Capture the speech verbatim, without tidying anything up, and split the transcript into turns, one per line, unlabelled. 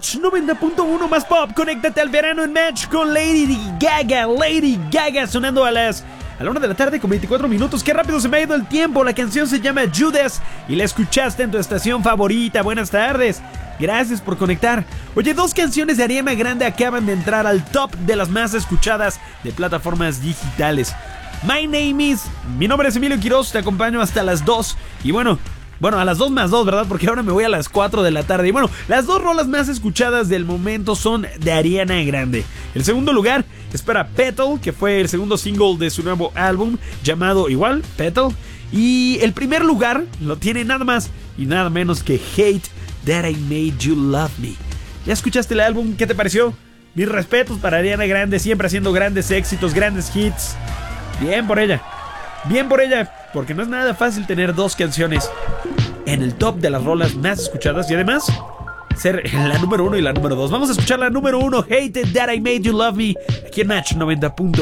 Match noventa punto uno más pop. Conéctate al verano en Match con Lady Gaga. Lady Gaga sonando a las... a la una de la tarde con veinticuatro minutos. Qué rápido se me ha ido el tiempo. La canción se llama Judas y la escuchaste en tu estación favorita. Buenas tardes. Gracias por conectar. Oye, dos canciones de Ariana Grande acaban de entrar al top de las más escuchadas de plataformas digitales. My name is... Mi nombre es Emilio Quiroz. Te acompaño hasta las dos. Y bueno... Bueno, a las dos más dos, ¿verdad? Porque ahora me voy a las cuatro de la tarde. Y bueno, las dos rolas más escuchadas del momento son de Ariana Grande. El segundo lugar es para Petal, que fue el segundo single de su nuevo álbum, llamado igual, Petal. Y el primer lugar lo tiene nada más y nada menos que Hate That I Made You Love Me. ¿Ya escuchaste el álbum? ¿Qué te pareció? Mis respetos para Ariana Grande, siempre haciendo grandes éxitos, grandes hits. Bien por ella. Bien por ella, porque no es nada fácil tener dos canciones en el top de las rolas más escuchadas y además ser la número uno y la número dos. Vamos a escuchar la número uno, Hated That I Made You Love Me, aquí en Match noventa punto uno.